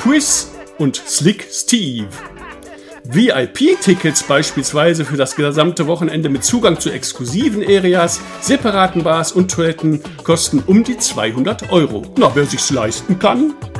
Quiz und Slick Steve. VIP-Tickets beispielsweise für das gesamte Wochenende mit Zugang zu exklusiven Areas, separaten Bars und Toiletten kosten um die 200 €. Na, wer sich's leisten kann?